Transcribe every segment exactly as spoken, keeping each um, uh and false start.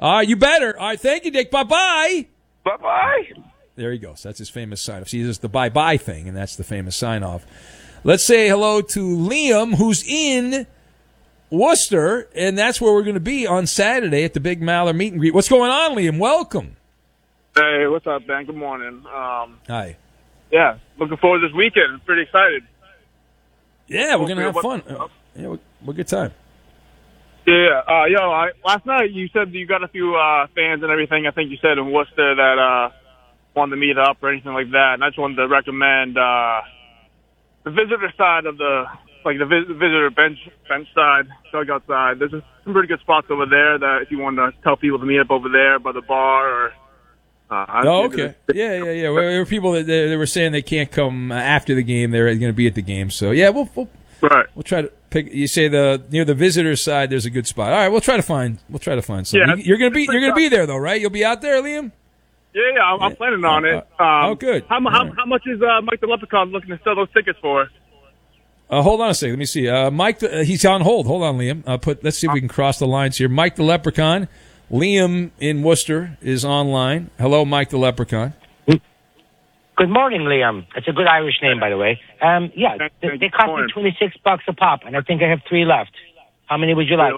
All right, you better. All right, thank you, Dick. Bye-bye. Bye-bye. There he goes. That's his famous sign-off. See, there's the bye-bye thing, and that's the famous sign-off. Let's say hello to Liam, who's in Worcester, and that's where we're going to be on Saturday at the Big Maller meet and greet. What's going on, Liam? Welcome. Hey, what's up, Ben? Good morning. Um, Hi. Yeah, looking forward to this weekend. Pretty excited. Yeah, we're going to have fun. Uh, yeah, we'll, we'll get time. Yeah, uh, yo, I, last night you said you got a few uh, fans and everything. I think you said in Worcester that uh, wanted to meet up or anything like that. And I just wanted to recommend uh, the visitor side of the, like the vis- visitor bench bench side, dugout side. There's some pretty good spots over there that if you want to tell people to meet up over there by the bar or. Uh, oh, okay. Yeah, yeah, yeah. Well, there were people that they, they were saying they can't come after the game. They're going to be at the game. So yeah, we'll we'll, right. we'll try to pick. You say the near the visitor side, there's a good spot. All right, we'll try to find. We'll try to find something. Yeah, you, you're going to be you're going to be there though, right? You'll be out there, Liam. Yeah, yeah. I'm, I'm planning on it. Um, oh, good. How, how, how much is uh, Mike the Leprechaun looking to sell those tickets for? Uh, hold on a second. Let me see. Uh, Mike, the, uh, he's on hold. Hold on, Liam. Uh, put. Let's see if we can cross the lines here. Mike the Leprechaun. Liam in Worcester is online. Hello, Mike the Leprechaun. Good morning, Liam. It's a good Irish name, by the way. Um, yeah, they, they cost me twenty-six bucks a pop, and I think I have three left. How many would you like?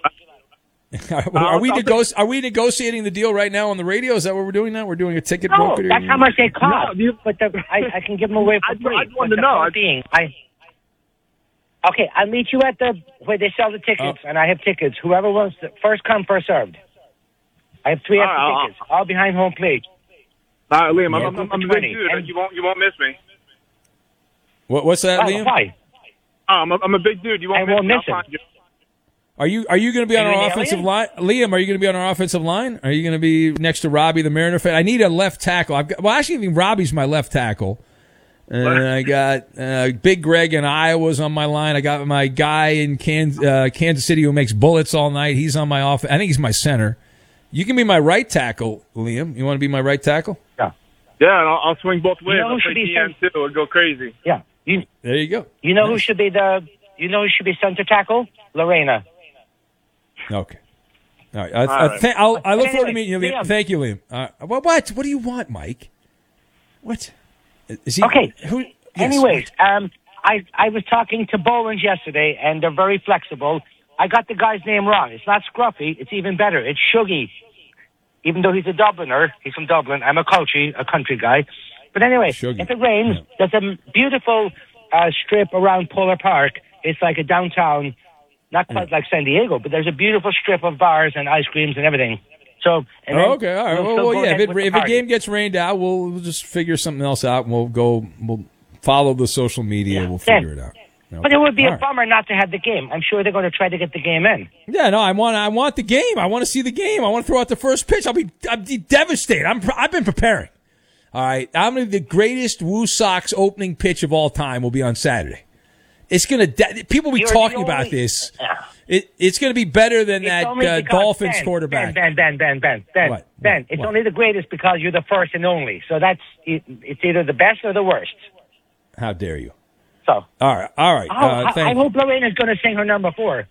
are we nego- Are we negotiating the deal right now on the radio? Is that what we're doing now? We're doing a ticket no, broker? That's how much they cost. No, but the, I, I can give them away for I, free. I just wanted to know. Being, I, okay, I'll meet you at the where they sell the tickets, oh. and I have tickets. Whoever wants to, first come, first served. I have three extra all tickets, all behind home plate. All right, Liam, I'm, I'm, I'm a big dude. And you won't, you won't miss me. What, what's that, oh, Liam? Why? Oh, I'm, a, I'm a big dude. You won't I miss won't me. miss I'll it. find you. Are you are you going to be on Are you our an offensive alien? line, Liam? Are you going to be on our offensive line? Are you going to be next to Robbie, the Mariner fan? I need a left tackle. I've got, well, actually, I think Robbie's my left tackle. And I got uh, Big Greg in Iowa's on my line. I got my guy in Kansas, uh, Kansas City who makes bullets all night. He's on my off. I think he's my center. You can be my right tackle, Liam. You want to be my right tackle? Yeah. Yeah, and I'll, I'll swing both ways. You know who I'll should play be D N too. It'll go crazy. Yeah. You, there you go. You know nice. who should be the? You know who should be center tackle? Lorena. Okay. All right. I, All I, right. th- I'll, I look Anyway, forward to meeting you, Liam. Liam. Thank you, Liam. Uh, what, what? What do you want, Mike? What? Is he? Okay. Who? Yes, Anyways, um, I I was talking to Bowens yesterday, and they're very flexible. I got the guy's name wrong. It's not Scruffy. It's even better. It's Shuggy. Even though he's a Dubliner, he's from Dublin. I'm a coachy, a country guy. But anyway, Shuggy. if it rains, Yeah. there's a beautiful uh, strip around Polar Park. It's like a downtown, not quite Yeah. like San Diego, but there's a beautiful strip of bars and ice creams and everything. So, and Oh, then okay, all right. we'll Well, still well go yeah. ahead If, with it, the if a party. game gets rained out, we'll, we'll just figure something else out, and we'll go. We'll follow the social media. Yeah. We'll figure Yeah. it out. Okay. But it would be All a right. bummer not to have the game. I'm sure they're going to try to get the game in. Yeah, no, I want. I want the game. I want to see the game. I want to throw out the first pitch. I'll be. I'll be devastated. I'm. I've been preparing. All right. I'm gonna the greatest Woo Sox opening pitch of all time will be on Saturday. It's gonna. De- people will be You're talking the about only- this. Yeah. It, it's going to be better than It's that only uh, because- Dolphins Ben, quarterback. Ben, Ben, Ben, Ben, Ben, Ben, What? Ben. What? It's What? only the greatest because you're the first and only. So that's it, it's either the best or the worst. How dare you? So All right. All right. oh, Uh, I, thank I you. hope Lorena's going to sing her number four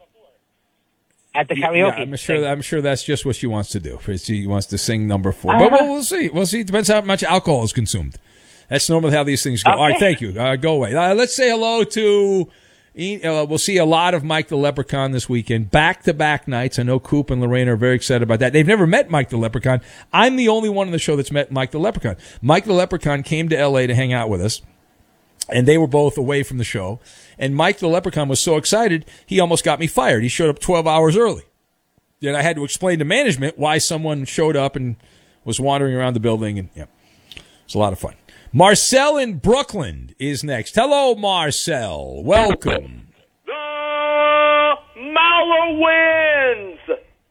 at the karaoke. Yeah, I'm sure. thing. I'm sure that's just what she wants to do. She wants to sing number four. Uh-huh. But we'll, we'll see. We'll see. It depends how much alcohol is consumed. That's normally how these things go. Okay. All right. Thank you. Uh, go away. Uh, let's say hello to. Uh, we'll see a lot of Mike the Leprechaun this weekend. Back-to-back nights. I know Coop and Lorraine are very excited about that. They've never met Mike the Leprechaun. I'm the only one on the show that's met Mike the Leprechaun. Mike the Leprechaun came to L A to hang out with us, and they were both away from the show. And Mike the Leprechaun was so excited, he almost got me fired. He showed up twelve hours early. Then I had to explain to management why someone showed up and was wandering around the building. And yeah, it's a lot of fun. Marcel in Brooklyn is next. Hello, Marcel. Welcome. The Maller wins.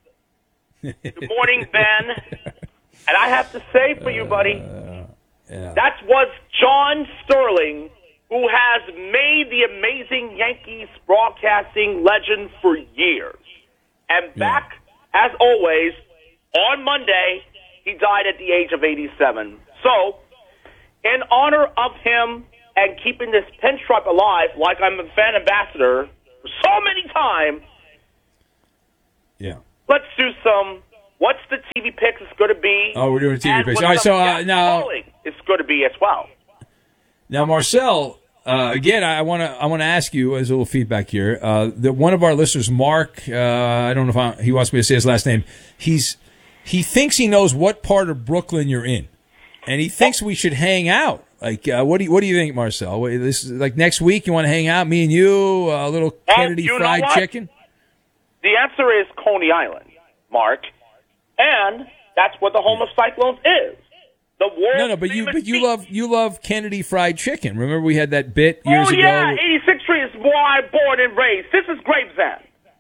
Good morning, Ben. And I have to say for you, buddy, Uh, yeah. that was John Sterling, who has made the amazing Yankees broadcasting legend for years. And back, as always, on Monday, he died at the age of eighty-seven. So, in honor of him and keeping this pinstripe alive, like I'm a fan ambassador for so many times, Yeah. let's do some What's the T V picks is going to be? Oh, we're doing T V and picks. what All right, the so uh, guest now, calling is going to be as well. now, Marcel. Uh, again, I want to I want to ask you as a little feedback here. Uh, that one of our listeners, Mark, uh, I don't know if I, he wants me to say his last name. He's he thinks he knows what part of Brooklyn you're in, and he thinks we should hang out. Like, uh, what do you what do you think, Marcel? What, this is like next week. You want to hang out, me and you, a little Well, Kennedy you know fried what? chicken? The answer is Coney Island, Mark, and that's what the home of Cyclones is. The world No, no, but you famous but you beach. love you love Kennedy fried chicken. Remember we had that bit years Oh ago. yeah, eighty-sixth Street is where I'm born and raised. This is Gravesend.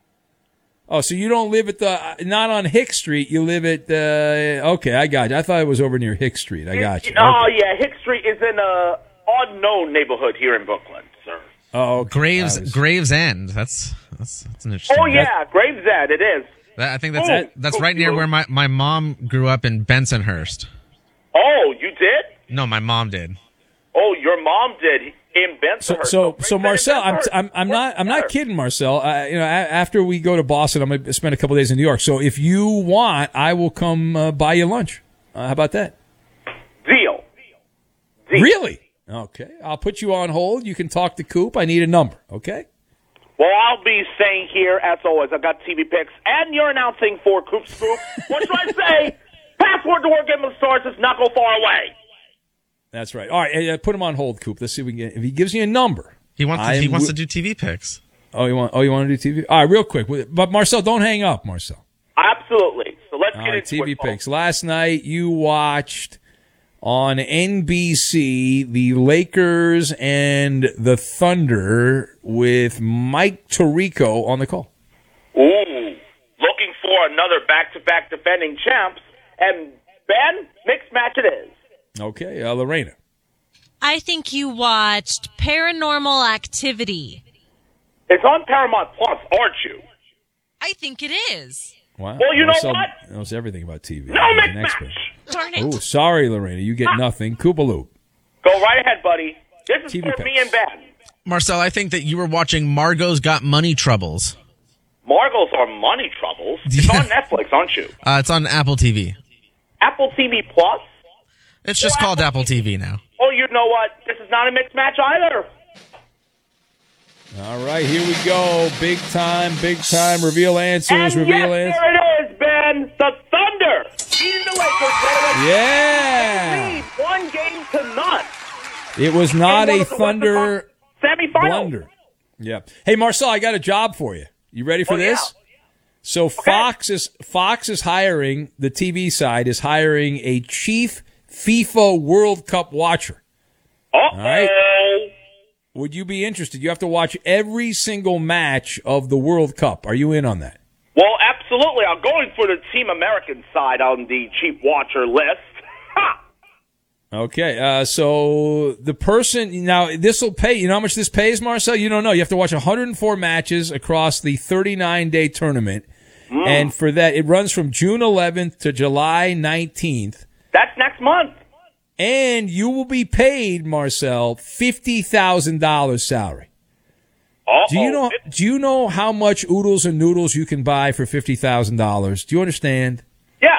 Oh, so you don't live at the not on Hick Street. You live at uh, okay. I got you. I thought it was over near Hick Street. I got you. Oh Okay. yeah, Hick Street is in a unknown neighborhood here in Brooklyn, sir. Oh, okay. Graves I was- Gravesend. That's that's that's an interesting. Oh yeah, Gravesend. It is. That, I think that's Oh, that's cool, right near cool. where my, my mom grew up in Bensonhurst. Oh, you did? No, my mom did. Oh, your mom did in So, Bensonhurst. so, so Gravesend Marcel, in I'm, Bensonhurst. I'm, I'm not, I'm not Better. kidding, Marcel. I, you know, a- after we go to Boston, I'm going to spend a couple days in New York. So, if you want, I will come uh, buy you lunch. Uh, how about that? Deal. Deal. Really? Okay. I'll put you on hold. You can talk to Coop. I need a number. Okay. Well, I'll be staying here as always. I've got T V picks, and you're announcing for Coop Scoop. What should I say? Password to War Game of the Stars does not go far away. That's right. All right. Uh, put him on hold, Coop. Let's see if we can get, if he gives you a number. He wants to, I he wants w- to do T V picks. Oh, you want, oh, you want to do T V? All right, real quick. But Marcel, don't hang up, Marcel. Absolutely. So let's All get right, into T V it, folks. picks. Last night you watched on N B C the Lakers and the Thunder with Mike Tirico on the call. Ooh, looking for another back-to-back defending champs. And Ben, mixed match it is. Okay, uh, Lorena. I think you watched Paranormal Activity. It's on Paramount Plus, aren't you? I think it is. Wow. Well, you know Marcel what? knows everything about T V. No He's mixed an expert. match. Darn it. Oh, sorry, Lorena. You get nothing. Koopaloop. Go right ahead, buddy. This is T V for picks. me and Ben. Marcel, I think that you were watching Margot's Got Money Troubles. Margot's are money troubles. It's Yeah. on Netflix, aren't you? Uh, it's on Apple T V. Apple T V Plus? It's just Well, called Apple T V now. Oh, you know what? This is not a mixed match either. All right, here we go. Big time, big time. Reveal answers. And reveal yes, answers. there it is, Ben. The Thunder beating the Lakers. Yeah. Lead one game to none. It was not And one a of the Thunder Western Conference semifinal. blunder. Yeah. Hey, Marcel, I got a job for you. You ready for Oh, this? yeah. So Fox is Fox is hiring, the T V side is hiring a chief FIFA World Cup watcher. Uh-oh. right. Would you be interested? You have to watch every single match of the World Cup. Are you in on that? Well, absolutely. I'm going for the Team American side on the Chief Watcher list. Ha! Okay, uh, so the person, now this will pay, you know how much this pays, Marcel? You don't know. You have to watch one hundred four matches across the thirty-nine day tournament. Mm. And for that, it runs from June eleventh to July nineteenth. That's next month. And you will be paid, Marcel, fifty thousand dollars salary. Uh-oh. Do you know, do you know how much oodles and noodles you can buy for fifty thousand dollars? Do you understand? Yes.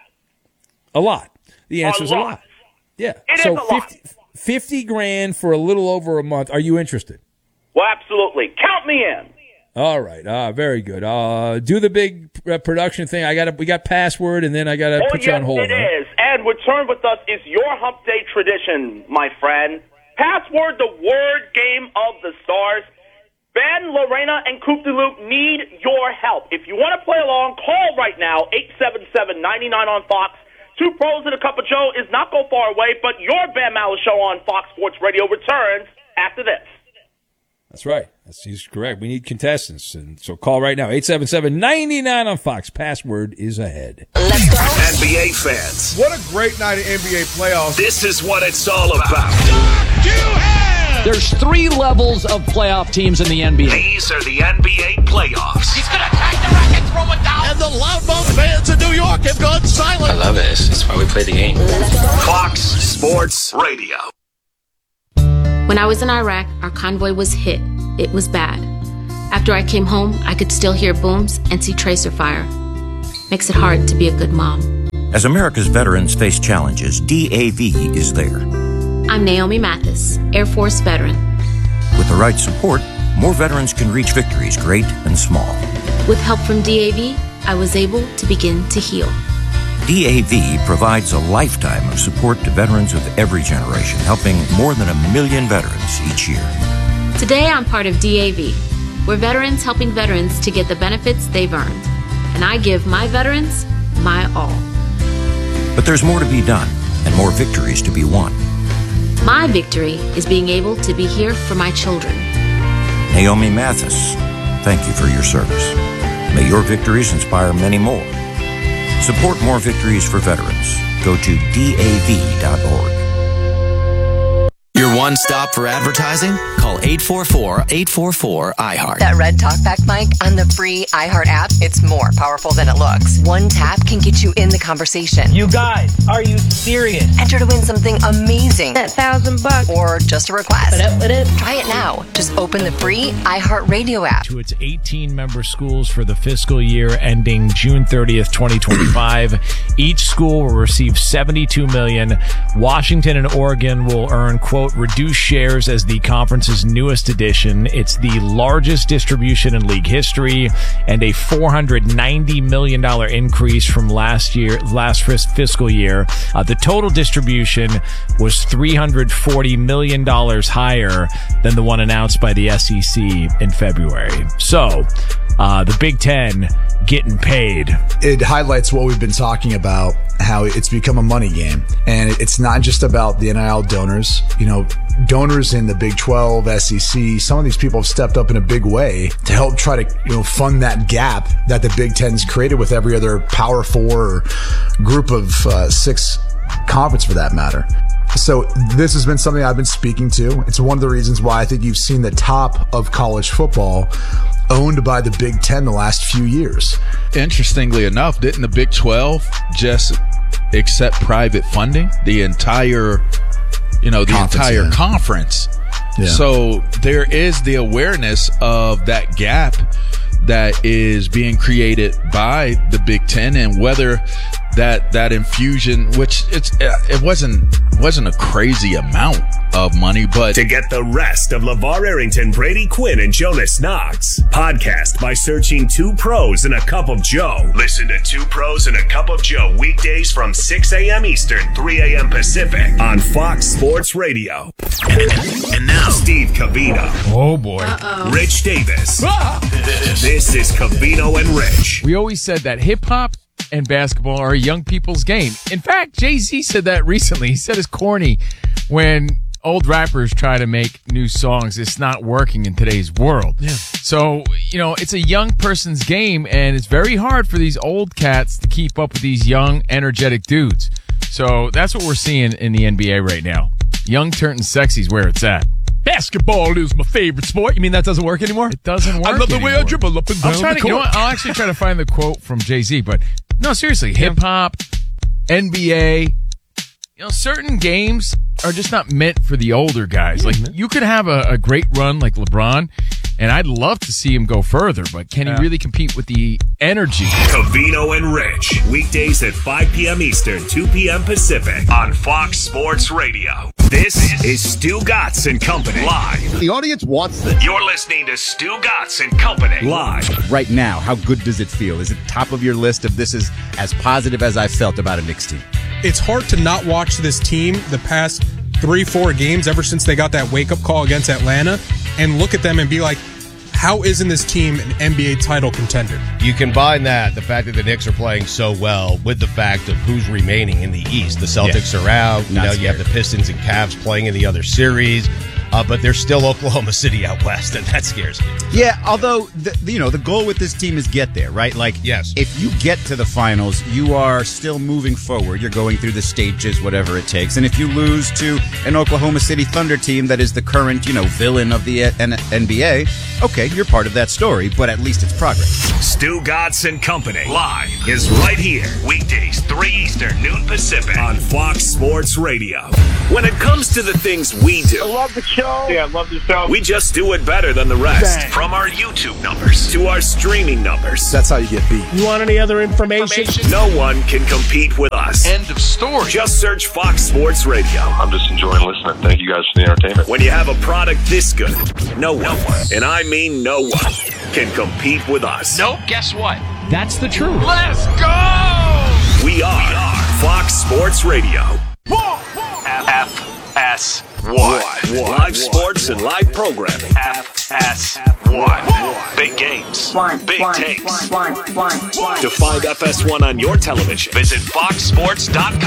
A lot. The answer is a lot. lot. Yeah. It so is a lot. fifty, fifty grand for a little over a month. Are you interested? Well, absolutely. Count me in. All right. Ah, very good. Uh, do the big uh, production thing. I got to, we got password and then I got to Oh, put you yes, on hold. it right? is. And return with us is your hump day tradition, my friend. Password, the word game of the stars. Ben, Lorena, and Coop de Loop need your help. If you want to play along, call right now, eight seven seven, nine nine on Fox. Two Pros and a Cup of Joe is not go far away, but your Ben Maller Show on Fox Sports Radio returns after this. That's right. That's, he's correct. We need contestants. And so call right now, eight seven seven, nine nine on Fox. Password is ahead. Let's go. N B A fans, What a great night of N B A playoffs. this is what it's all about. There's three levels of playoff teams in the N B A. These are the N B A playoffs. He's gonna attack the racket, throw it down. And the loudmouth fans in New York have gone silent. I love it. That's why we play the game. Fox Sports Radio. When I was in Iraq, our convoy was hit. It was bad. After I came home, I could still hear booms and see tracer fire. makes it hard to be a good mom. As America's veterans face challenges, D A V is there. I'm Naomi Mathis, Air Force veteran. With the right support, more veterans can reach victories great and small. With help from D A V, I was able to begin to heal. D A V provides a lifetime of support to veterans of every generation, helping more than a million veterans each year. Today, I'm part of D A V. We're veterans helping veterans to get the benefits they've earned. And I give my veterans my all. But there's more to be done and more victories to be won. My victory is being able to be here for my children. Naomi Mathis, thank you for your service. May your victories inspire many more. Support more victories for veterans. Go to D A V dot org. Your one stop for advertising? Call eight four four, eight four four, I heart. That red talkback mic on the free iHeart app, it's more powerful than it looks. One tap can get you in the conversation. You guys, are you serious? Enter to win something amazing. That thousand bucks. Or just a request. What up, what up? Try it now. Just open the free iHeart Radio app. To its eighteen member schools for the fiscal year ending June thirtieth, twenty twenty-five. Each school will receive seventy-two million dollars. Washington and Oregon will earn, quote, reduced shares as the conference's newest addition. It's the largest distribution in league history and a four hundred ninety million dollars increase from last year, last fiscal year. Uh, the total distribution was three hundred forty million dollars higher than the one announced by the S E C in February. So, uh, the Big Ten getting paid. It highlights what we've been talking about, how it's become a money game. And it's not just about the N I L donors. You know, donors in the Big twelve, S E C, some of these people have stepped up in a big way to help try to, you know, fund that gap that the Big Ten's created with every other Power Four or group of uh, six conference for that matter. So this has been something I've been speaking to. It's one of the reasons why I think you've seen the top of college football owned by the Big Ten the last few years. Interestingly enough, didn't the Big twelve just accept private funding? The entire, you know, the conference, entire yeah. conference. Yeah. So there is the awareness of that gap that is being created by the Big Ten, and whether that that infusion, which it's it wasn't wasn't a crazy amount of money, but to get the rest of LeVar Arrington, Brady Quinn, and Jonas Knox podcast by searching Two Pros and a Cup of Joe. Listen to Two Pros and a Cup of Joe weekdays from six a.m. Eastern, three a.m. Pacific on Fox Sports Radio. And now Steve Covino. Oh boy. Uh-oh. Rich Davis. Ah! This is Covino and Rich. We always said that hip hop and basketball are a young people's game. In fact, Jay-Z said that recently. He said it's corny when old rappers try to make new songs. It's not working in today's world. Yeah. So, you know, it's a young person's game, and it's very hard for these old cats to keep up with these young, energetic dudes. So that's what we're seeing in the N B A right now. Young turning sexy is where it's at. Basketball is my favorite sport. You mean that doesn't work anymore? It doesn't work I love the anymore. way I dribble up and down I'm trying the to, you know court. what? I'll actually try to find the quote from Jay-Z, but no, seriously, hip-hop, N B A, you know, certain games are just not meant for the older guys. Like, you could have a, a great run like LeBron, and I'd love to see him go further, but can yeah. he really compete with the energy? Covino and Rich, weekdays at five p.m. Eastern, two p.m. Pacific on Fox Sports Radio. This is Stu Gatz and Company live. The audience wants this. You're listening to Stu Gatz and Company live. Right now, how good does it feel? Is it top of your list of this is as positive as I've felt about a Knicks team? It's hard to not watch this team the past three, four games ever since they got that wake-up call against Atlanta and look at them and be like, how isn't this team an N B A title contender? You combine that, the fact that the Knicks are playing so well, with the fact of who's remaining in the East. The Celtics yeah. are out. You know, you have the Pistons and Cavs playing in the other series. Uh, but there's still Oklahoma City out west, and that scares me. Yeah, although, the, you know, the goal with this team is get there, right? Like, yes. if you get to the finals, you are still moving forward. You're going through the stages, whatever it takes. And if you lose to an Oklahoma City Thunder team that is the current, you know, villain of the N B A, okay, you're part of that story, but at least it's progress. Stu Gatz and Company live is right here, weekdays three Eastern. Eastern, noon Pacific on Fox Sports Radio. When it comes to the things we do, I love the show. Yeah, I love the show. we just do it better than the rest. Bang. From our YouTube numbers to our streaming numbers. That's how you get beat. You want any other information? No one can compete with us. End of story. Just search Fox Sports Radio. I'm just enjoying listening. Thank you guys for the entertainment. When you have a product this good, no one, and I mean no one, can compete with us. Nope, guess what? That's the truth. Let's go! We are, we are Fox Sports Radio. F S one. Live sports and live programming. F S one. Big games. Big takes. To find F S one on your television, visit fox sports dot com.